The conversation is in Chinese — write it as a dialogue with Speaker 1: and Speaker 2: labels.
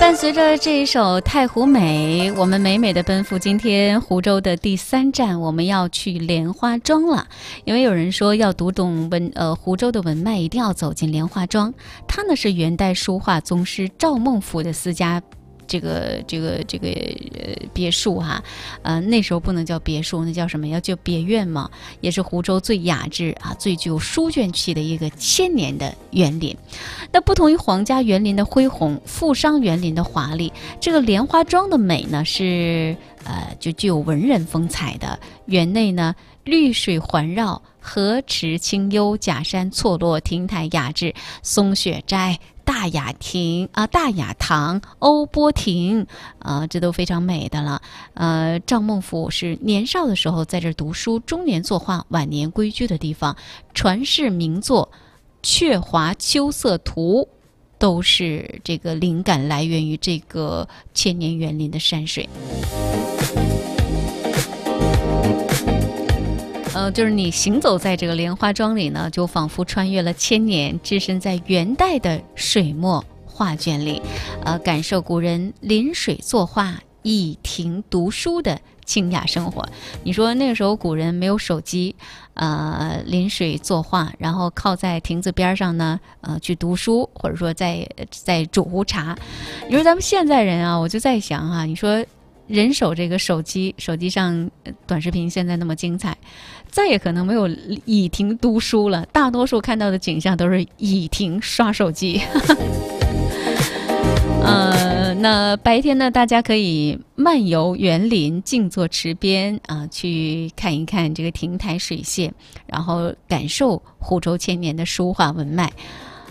Speaker 1: 伴随着这一首《太湖美》，我们美美的奔赴今天湖州的第3站，我们要去莲花庄了。因为有人说要读懂湖州的文脉，一定要走进莲花庄。它呢是元代书画宗师赵孟頫的私家这个别墅哈，那时候不能叫别墅，那叫什么？要叫别院嘛，也是湖州最雅致啊、最具有书卷气的一个千年的园林。那不同于皇家园林的恢宏，富商园林的华丽，这个莲花庄的美呢是就具有文人风采的。园内呢绿水环绕，河池清幽，假山错落，亭台雅致，松雪斋、大雅堂、欧波亭，这都非常美的了。赵孟頫是年少的时候在这儿读书，中年作画，晚年归居的地方。传世名作《鹊华秋色图》都是这个灵感来源于这个千年园林的山水。就是你行走在这个莲花庄里呢，就仿佛穿越了千年，置身在元代的水墨画卷里，感受古人临水作画、倚亭读书的清雅生活。你说那个时候古人没有手机，临水作画，然后靠在亭子边上呢，去读书，或者说在煮壶茶。你说咱们现在人啊，我就在想啊，你说人手这个手机上短视频现在那么精彩，再也可能没有倚亭读书了，大多数看到的景象都是倚亭刷手机。那白天呢，大家可以漫游园林，静坐池边去看一看这个亭台水榭，然后感受湖州千年的书画文脉。